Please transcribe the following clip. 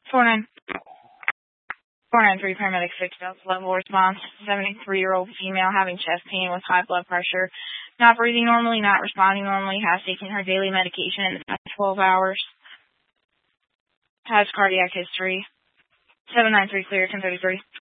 493 paramedic 6 level response. 73-year-old female having chest pain with high blood pressure, not breathing normally, not responding normally, has taken her daily medication in the past 12 hours, has cardiac history. 793 clear, 1033.